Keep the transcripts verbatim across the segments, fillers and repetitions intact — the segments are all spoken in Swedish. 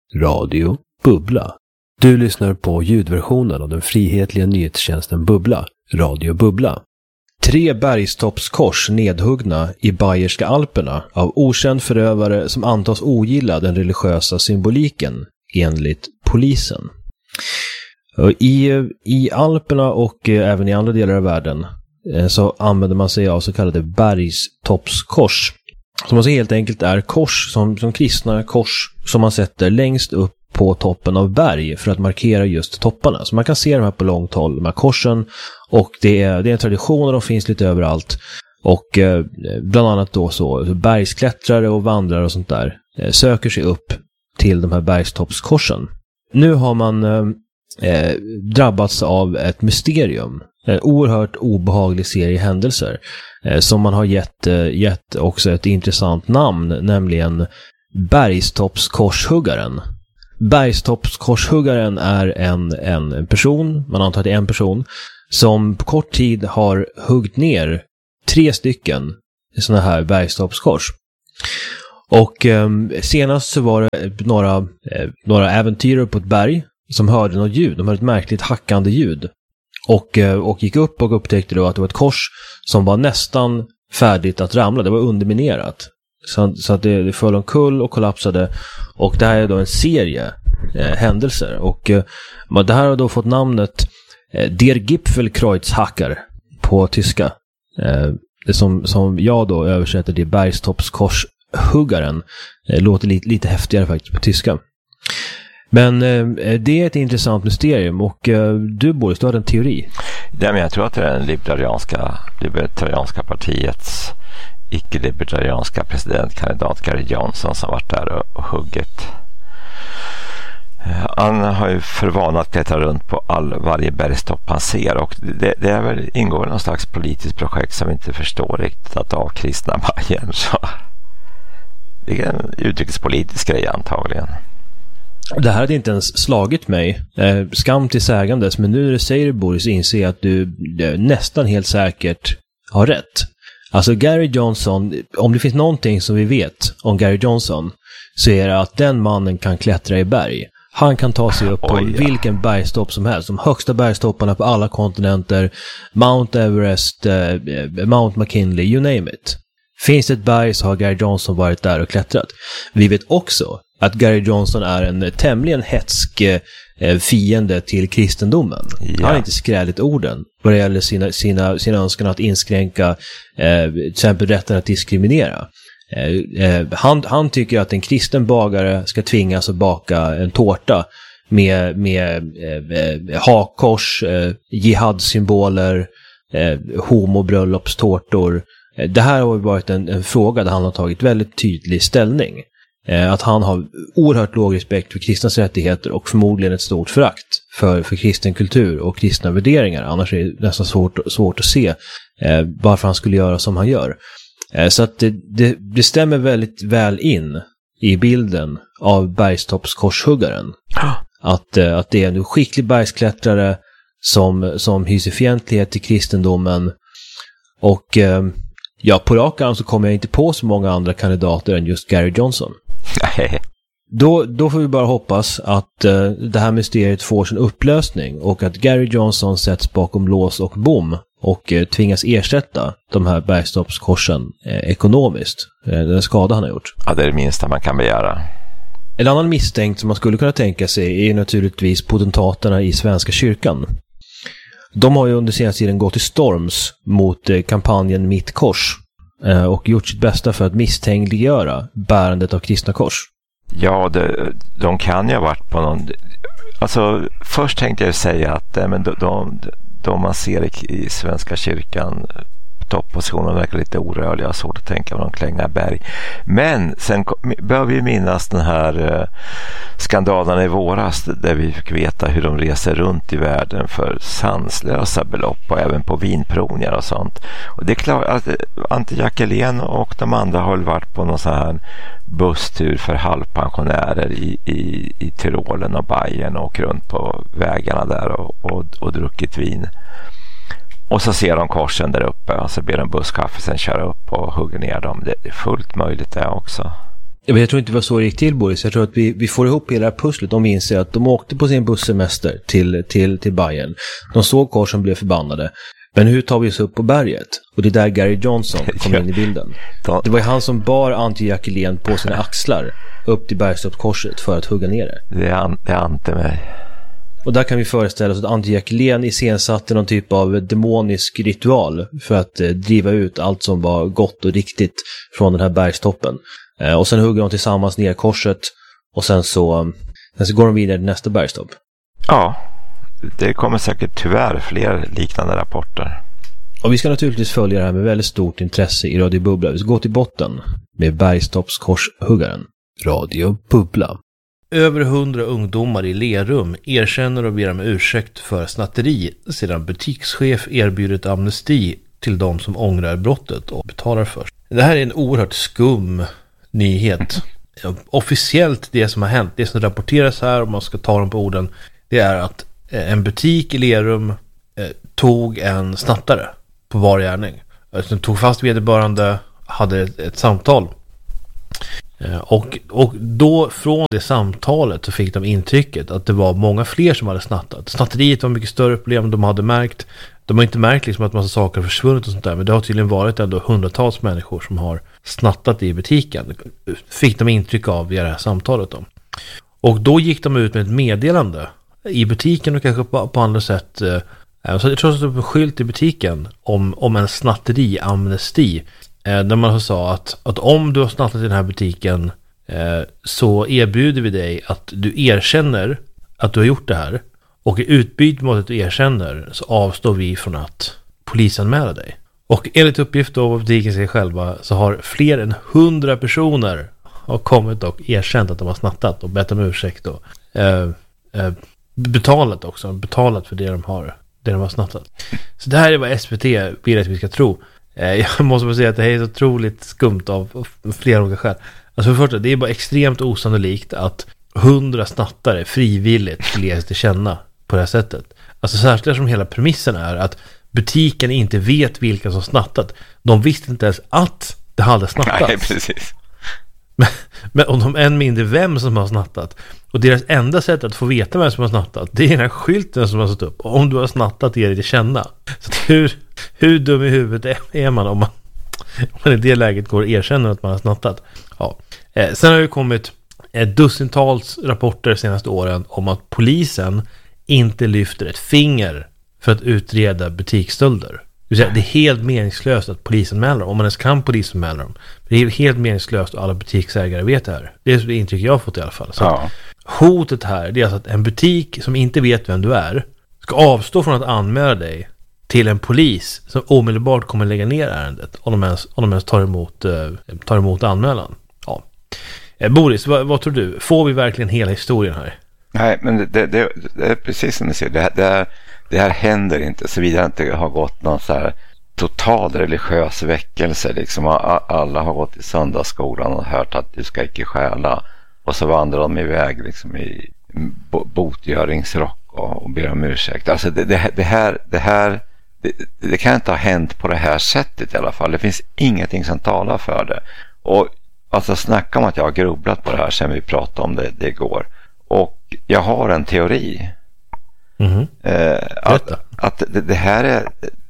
Radio Bubbla. Du lyssnar på ljudversionen av den frihetliga nyhetstjänsten Bubbla, Radio Bubbla. Tre bergstoppskors nedhuggna i Bayerska Alperna av okänd förövare som antas ogilla den religiösa symboliken, enligt polisen. I, i Alperna och även i andra delar av världen så använder man sig av så kallade bergstoppskors. Som alltså helt enkelt är kors som, som kristna kors som man sätter längst upp på toppen av berg för att markera just topparna. Så man kan se de här på långt håll, de här korsen, och det är, det är en tradition och de finns lite överallt. Och eh, bland annat då så, så bergsklättrare och vandrare och sånt där eh, söker sig upp till de här bergstoppskorsen. Nu har man eh, drabbats av ett mysterium. En oerhört obehaglig serie händelser eh, som man har gett, eh, gett också ett intressant namn, nämligen bergstoppskorshuggaren. Bergstoppskorshuggaren är en, en person, man antar att det är en person, som på kort tid har huggt ner tre stycken sådana här bergstoppskors. Och eh, senast så var det några, eh, några äventyrare på ett berg som hörde något ljud, de hörde ett märkligt hackande ljud. Och, och gick upp och upptäckte då att det var ett kors som var nästan färdigt att ramla. Det var underminerat. Så, så att det, det föll omkull och kollapsade. Och det här är då en serie eh, händelser. Och eh, det här har då fått namnet eh, Der Gipfelkreuzhacker på tyska. Eh, det som, som jag då översätter till bergstoppskorshuggaren. Eh, låter lite, lite häftigare faktiskt på tyska. Men eh, det är ett intressant mysterium, och eh, du Boris, du har en teori. Ja, men jag tror att det är den libertarianska, libertarianska partiets icke-libertarianska presidentkandidat Gary Johnson som varit där och, och hugget. Han har ju förvanat att klättra runt på all, varje bergstopp han ser, och det, det är väl, ingår någon slags politiskt projekt som vi inte förstår riktigt, att avkristna Bayern. Så det är en utrikespolitisk grej antagligen. Det här hade inte ens slagit mig. Eh, skam till sägandes, men nu när du säger det, Boris, inser jag att du eh, nästan helt säkert har rätt. Alltså Gary Johnson, om det finns någonting som vi vet om Gary Johnson, så är det att den mannen kan klättra i berg. Han kan ta sig upp på Oj, ja. vilken bergstopp som helst. De högsta bergstopparna på alla kontinenter. Mount Everest, eh, Mount McKinley, you name it. Finns det ett berg så har Gary Johnson varit där och klättrat. Vi vet också att Gary Johnson är en tämligen hetsk eh, fiende till kristendomen. Ja. Han har inte skräligt orden vad det gäller sina, sina, sina önskan att inskränka eh, till exempel rätten att diskriminera. Eh, eh, han, han tycker att en kristen bagare ska tvingas att baka en tårta med, med eh, hakkors, eh, jihad-symboler, eh, homobröllopstårtor. Eh, det här har varit en, en fråga där han har tagit väldigt tydlig ställning. Att han har oerhört låg respekt för kristnas rättigheter och förmodligen ett stort förakt för, för kristen kultur och kristna värderingar. Annars är det nästan svårt, svårt att se eh, varför han skulle göra som han gör. Eh, så att det, det, det stämmer väldigt väl in i bilden av bergstoppskorshuggaren. Att, eh, att det är en skicklig bergsklättrare som, som hyser fientlighet till kristendomen. Och eh, ja, på rak arm så kommer jag inte på så många andra kandidater än just Gary Johnson. Nej. Då, då får vi bara hoppas att uh, det här mysteriet får sin upplösning och att Gary Johnson sätts bakom lås och bom och uh, tvingas ersätta de här bergstoppskorsen uh, ekonomiskt. Uh, den skada han har gjort. Ja, det är det minsta man kan begära. En annan misstänkt som man skulle kunna tänka sig är naturligtvis potentaterna i Svenska kyrkan. De har ju under senaste tiden gått till storms mot uh, kampanjen Mitt kors och gjort sitt bästa för att misstänkliggöra bärandet av kristna kors. Ja, det, de kan ju ha varit på någon... Alltså, först tänkte jag säga att men de, de, de man ser i, i Svenska kyrkan, toppositionen verkar lite orörliga, har svårt att tänka på de klänga berg. Men sen bör vi minnas den här eh, skandalen i våras där vi fick veta hur de reser runt i världen för sanslösa belopp och även på vinprovningar och sånt. Och det är klart att Ante Jackelén och de andra har varit på någon sån här busstur för halvpensionärer i, i, i Tyrolen och Bayern och åkt runt på vägarna där och, och, och druckit vin. Och så ser de korsen där uppe och så ber de busschauffören köra upp och hugger ner dem. Det är fullt möjligt det också. Jag tror inte det var så det gick till, Boris. Jag tror att vi, vi får ihop hela pusslet om vi inser att de åkte på sin bussemester till, till, till Bayern. De såg korsen och blev förbannade. Men hur tar vi oss upp på berget? Och det är där Gary Johnson kom in i bilden. Det var ju han som bar Ante Jackelén på sina axlar upp till bergstoppskorset för att hugga ner det. Det är, det är Ante mig. Och där kan vi föreställa oss att Ante Jackelén iscensatte någon typ av demonisk ritual för att eh, driva ut allt som var gott och riktigt från den här bergstoppen. Eh, och sen hugger de tillsammans ner korset och sen så, sen så går de vidare till nästa bergstopp. Ja, det kommer säkert tyvärr fler liknande rapporter. Och vi ska naturligtvis följa det här med väldigt stort intresse i Radio Bubbla. Vi ska gå till botten med bergstoppskorshuggaren. Radio Bubbla. Över hundra ungdomar i Lerum erkänner och ber om ursäkt för snatteri sedan butikschef erbjudit amnesti till de som ångrar brottet och betalar först. Det här är en oerhört skum nyhet. Officiellt det som har hänt, det som rapporteras här, om man ska ta dem på orden, det är att en butik i Lerum eh, tog en snattare på var gärning. Den tog fast vederbörande, hade ett, ett samtal. Eh, och, och då från det samtalet så fick de intrycket att det var många fler som hade snattat. Snatteriet var mycket större problem de hade märkt. De har inte märkt liksom att massa saker har försvunnit och sånt där, men det har tydligen varit ändå hundratals människor som har snattat i butiken. Fick de intryck av via det här samtalet då. Och då gick de ut med ett meddelande i butiken och kanske på, på andra sätt. Eh, så jag tror att det var en skylt i butiken om, om en snatteri-amnesti. Eh, där man sa att, att om du har snattat i den här butiken eh, så erbjuder vi dig att du erkänner att du har gjort det här. Och i utbyte mot att du erkänner så avstår vi från att polisanmäla dig. Och enligt uppgift av butiken sig själva så har fler än hundra personer har kommit och erkänt att de har snattat och bett om ursäkt och eh, eh, betalat också, betalat för det de har, det de har snattat. Så det här är vad S V T vill att vi ska tro. Eh, jag måste bara säga att det här är så otroligt skumt av, av flera olika skäl. Alltså för första, det är bara extremt osannolikt att hundra snattare frivilligt skulle ge sig till känna på det här sättet. Alltså särskilt som hela premissen är att butiken inte vet vilka som snattat. De visste inte ens att det hade snattats. Nej, precis. Men, men om de än mindre vem som har snattat. Och deras enda sätt att få veta vem som har snattat, det är den här skylten som har satt upp. Om du har snattat, ger det till känna. Så hur, hur dum i huvudet är man om man, om man i det läget går och erkänner att man har snattat? Ja. Eh, sen har det kommit eh, dussintals rapporter de senaste åren om att polisen inte lyfter ett finger för att utreda butiksstölder. Det är helt meningslöst att polisanmäla dem, om man ens kan polisanmäla dem. Det är helt meningslöst att alla butiksägare vet det här. Det är det intryck jag har fått i alla fall. Så ja. Hotet här, det är alltså att en butik som inte vet vem du är ska avstå från att anmäla dig till en polis som omedelbart kommer lägga ner ärendet om de ens, om de ens tar, emot, eh, tar emot anmälan. Ja. Eh, Boris, vad, vad tror du? Får vi verkligen hela historien här? Nej, men det, det, det, det är precis som ni säger. Det, det, är, det här händer inte såvida inte har gått någon så här total religiös väckelse. Liksom. Alla har gått i söndagsskolan och hört att du ska inte stjäla. Och så vandrar de iväg liksom i botgöringsrock och, och ber om ursäkt. Alltså det, det, det här, det, här det, det kan inte ha hänt på det här sättet i alla fall. Det finns ingenting som talar för det. Och alltså snacka om att jag har grubblat på det här sen vi pratade om det, det igår. Och jag har en teori. Mm-hmm. Eh, att att det, det här är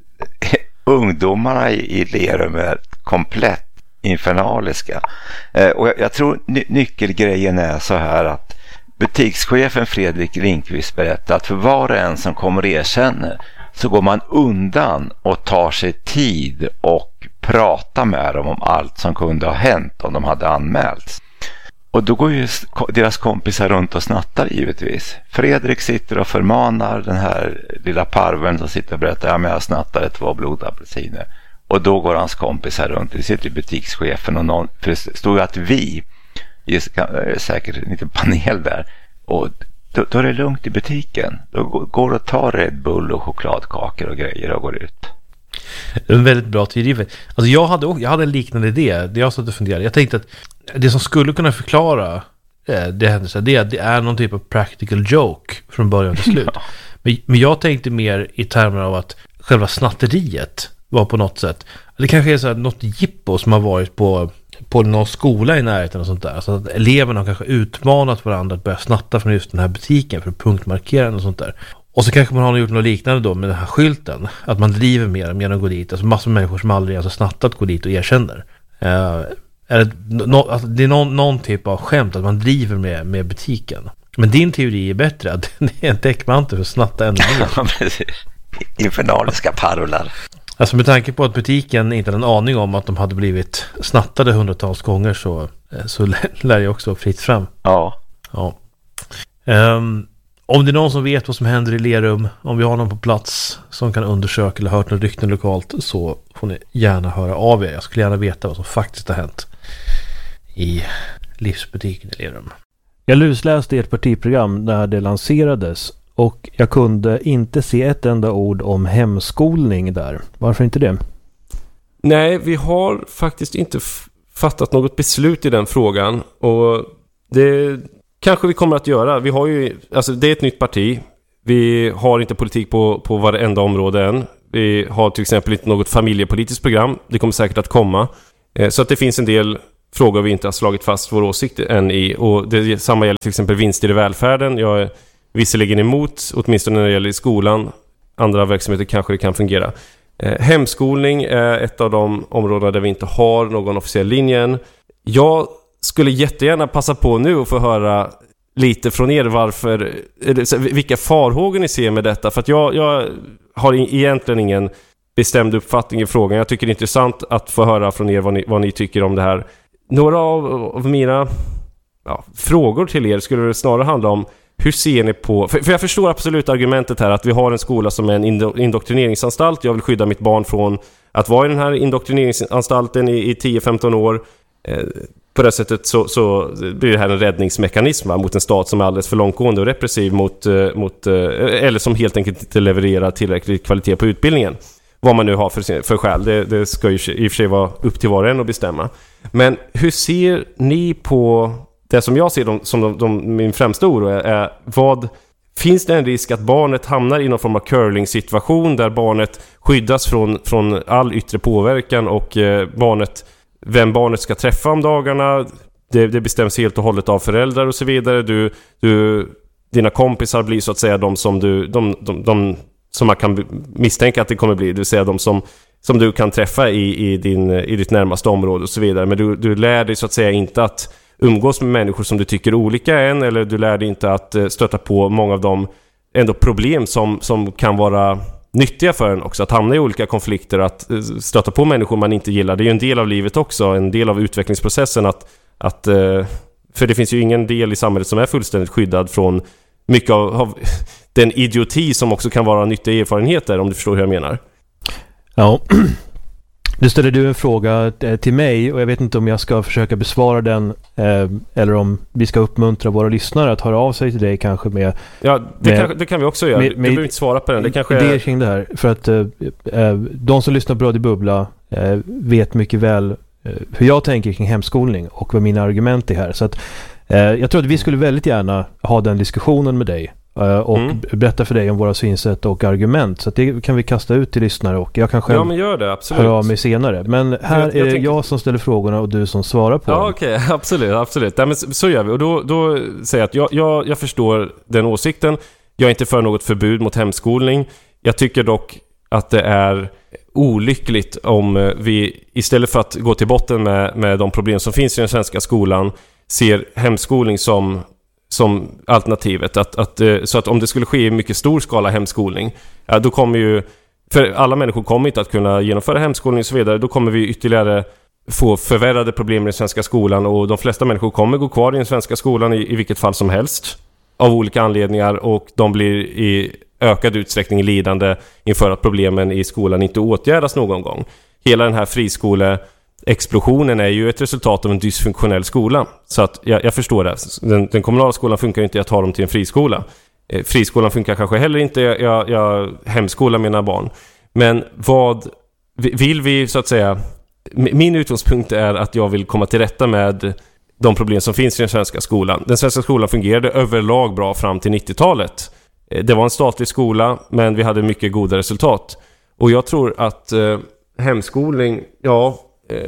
ungdomarna i, i Lerum är komplett infernaliska. Eh, och jag, jag tror ny, nyckelgrejen är så här att butikschefen Fredrik Lindqvist berättar att för var och en som kommer och erkänner så går man undan och tar sig tid och pratar med dem om allt som kunde ha hänt om de hade anmälts. Och då går ju deras kompisar runt och snattar givetvis. Fredrik sitter och förmanar den här lilla parven som sitter och berättar att ja, jag snattade två blodapelsiner. Och då går hans kompisar runt. Det sitter butikschefen och någon, för det stod ju att vi, just, säkert en liten panel där, och då, då är det lugnt i butiken. Då går det att ta Red Bull och chokladkakor och grejer och går ut. Det är en väldigt bra teori. Alltså jag hade, jag hade en liknande idé. Det jag satt och funderade. Jag tänkte att det som skulle kunna förklara det händelsen, det är att det är någon typ av practical joke från början till slut. Men, men jag tänkte mer i termer av att själva snatteriet var på något sätt. Det kanske är så här något jippo som har varit på på någon skola i närheten och sånt där. Så att eleverna har kanske utmanat varandra att börja snatta från just den här butiken för att punktmarkera och sånt där. Och så kanske man har gjort något liknande då med den här skylten. Att man driver mer med att gå dit. Alltså massor av människor som aldrig alltså snattat går dit och erkänner. Uh, är det, no, alltså det är någon, någon typ av skämt att man driver med, med butiken. Men din teori är bättre. Att det är en täckmantel för att snatta ännu mer. Infernaliska parolar. Alltså med tanke på att butiken inte hade en aning om att de hade blivit snattade hundratals gånger så, så lär jag också fritt fram. Ja. Ja. Um, om det är någon som vet vad som händer i Lerum, om vi har någon på plats som kan undersöka eller hört något rykten lokalt, så får ni gärna höra av er. Jag skulle gärna veta vad som faktiskt har hänt i livsbutiken i Lerum. Jag lusläste ert partiprogram när det lanserades och jag kunde inte se ett enda ord om hemskolning där. Varför inte det? Nej, vi har faktiskt inte f- fattat något beslut i den frågan, och det kanske vi kommer att göra. Vi har ju, alltså det är ett nytt parti. Vi har inte politik på, på varenda område än. Vi har till exempel inte något familjepolitiskt program. Det kommer säkert att komma. Eh, så att det finns en del frågor vi inte har slagit fast vår åsikt än i. Och det samma gäller till exempel vinster i välfärden. Jag är visserligen emot, åtminstone när det gäller i skolan. Andra verksamheter kanske det kan fungera. Eh, hemskolning är ett av de områden där vi inte har någon officiell linje. Jag skulle jättegärna passa på nu och få höra lite från er varför, vilka farhågor ni ser med detta. För att jag, jag har egentligen ingen bestämd uppfattning i frågan. Jag tycker det är intressant att få höra från er vad ni, vad ni tycker om det här. Några av, av mina ja, frågor till er skulle det snarare handla om: hur ser ni på... För, för jag förstår absolut argumentet här att vi har en skola som är en indo, indoktrineringsanstalt. Jag vill skydda mitt barn från att vara i den här indoktrineringsanstalten i, i tio femton år. Eh, på det sättet så, så blir det här en räddningsmekanism mot en stat som är alldeles för långtgående och repressiv mot, mot, eller som helt enkelt inte levererar tillräcklig kvalitet på utbildningen. Vad man nu har för, för skäl. Det, det ska ju i och för sig vara upp till var och en att bestämma. Men hur ser ni på det som jag ser de, som de, de, min främsta oro är, är vad... Finns det en risk att barnet hamnar i någon form av curling-situation där barnet skyddas från, från all yttre påverkan och eh, barnet, vem barnet ska träffa om dagarna, det, det bestäms helt och hållet av föräldrar och så vidare. Du, du, dina kompisar blir så att säga de som du, de, de, de som man kan misstänka att det kommer bli, det vill säga de som, som du kan träffa i, i, din, i ditt närmaste område och så vidare. Men du, du lär dig så att säga inte att umgås med människor som du tycker olika än, eller du lär dig inte att stöta på många av de ändå problem som, som kan vara nyttiga för en också, att hamna i olika konflikter, att stöta på människor man inte gillar. Det är ju en del av livet också, en del av utvecklingsprocessen att, att för det finns ju ingen del i samhället som är fullständigt skyddad från mycket av, av den idioti som också kan vara nyttiga erfarenheter, om du förstår hur jag menar. Ja. Nu ställer du en fråga till mig och jag vet inte om jag ska försöka besvara den eh, eller om vi ska uppmuntra våra lyssnare att höra av sig till dig kanske med... Ja, det, med, kan, det kan vi också göra. Med, du behöver inte svara på den. Det kanske är är... kring det här. För att eh, de som lyssnar på Radio Bubbla eh, vet mycket väl eh, hur jag tänker kring hemskolning och vad mina argument är här. Så att eh, jag tror att vi skulle väldigt gärna ha den diskussionen med dig. Och mm. berätta för dig om våra synsätt och argument. Så att det kan vi kasta ut till lyssnare. Och jag kan själv ja, men gör det, absolut. höra av mig senare. Men här jag, jag är det tänker... jag som ställer frågorna och du som svarar på ja, dem. Okej, okay. absolut, absolut. Ja, men så gör vi. Och då, då säger jag att jag, jag, jag förstår den åsikten. Jag är inte för något förbud mot hemskolning. Jag tycker dock att det är olyckligt om vi istället för att gå till botten med, med de problem som finns i den svenska skolan ser hemskolning som som alternativet att, att, så att om det skulle ske i mycket stor skala hemskolning, ja, då kommer ju, för alla människor kommer inte att kunna genomföra hemskolning och så vidare, då kommer vi ytterligare få förvärrade problem i den svenska skolan och de flesta människor kommer gå kvar i den svenska skolan i, i vilket fall som helst av olika anledningar och de blir i ökad utsträckning lidande inför att problemen i skolan inte åtgärdas någon gång. Hela den här friskole explosionen är ju ett resultat av en dysfunktionell skola. Så att jag, jag förstår det. Den, den kommunala skolan funkar inte, jag tar dem till en friskola. Eh, friskolan funkar kanske heller inte, jag, jag, jag hemskolar mina barn. Men vad vill vi så att säga... Min utgångspunkt är att jag vill komma till rätta med de problem som finns i den svenska skolan. Den svenska skolan fungerade överlag bra fram till nittiotalet. Eh, det var en statlig skola, men vi hade mycket goda resultat. Och jag tror att eh, hemskolning, ja...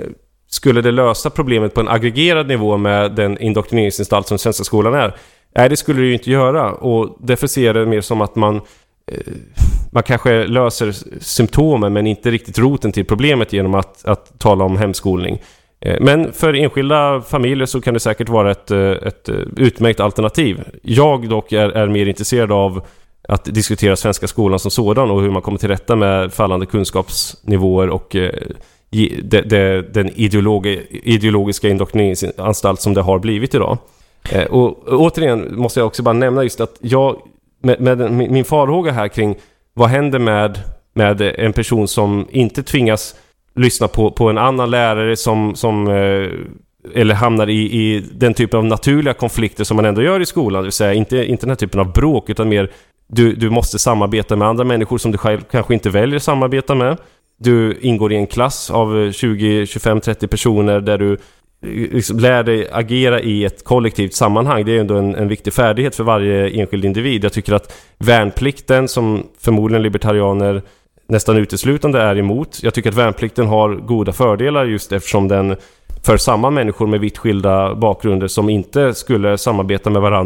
skulle det lösa problemet på en aggregerad nivå med den indoktrineringsanstalt som svenska skolan är? Nej, det skulle det ju inte göra. Och därför ser jag det mer som att man, eh, man kanske löser symptomen men inte riktigt roten till problemet genom att, att tala om hemskolning. Eh, men för enskilda familjer så kan det säkert vara ett, ett utmärkt alternativ. Jag dock är, är mer intresserad av att diskutera svenska skolan som sådan och hur man kommer till rätta med fallande kunskapsnivåer och eh, de, de, den ideologi, ideologiska indoktrineringsanstalt som det har blivit idag. Eh, och, och återigen måste jag också bara nämna just att jag med, med min farhåga här kring vad händer med, med en person som inte tvingas lyssna på, på en annan lärare som, som eh, eller hamnar i, i den typen av naturliga konflikter som man ändå gör i skolan, det vill säga inte, inte den här typen av bråk utan mer du, du måste samarbeta med andra människor som du själv kanske inte väljer att samarbeta med. Du ingår i en klass av tjugo, tjugofem, trettio personer där du liksom lär dig agera i ett kollektivt sammanhang. Det är ändå en, en viktig färdighet för varje enskild individ. Jag tycker att värnplikten, som förmodligen libertarianer nästan uteslutande är emot, jag tycker att värnplikten har goda fördelar just eftersom den för samman människor med vitt skilda bakgrunder som inte skulle samarbeta med varandra